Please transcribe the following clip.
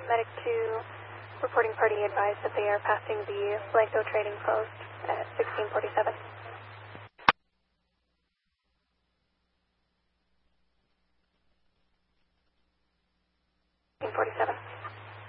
Medic 2, reporting party advised that they are passing the Blanco trading post at 1647. 1647.